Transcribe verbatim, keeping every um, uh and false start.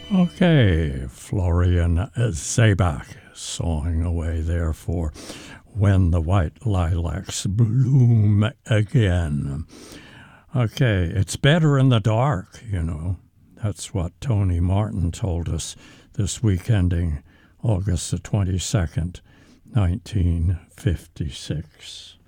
Okay, Florian Zabak sawing away there for When the White Lilacs Bloom Again. Okay, it's better in the dark, you know. That's what Tony Martin told us this week ending August the twenty-second, nineteen fifty-six.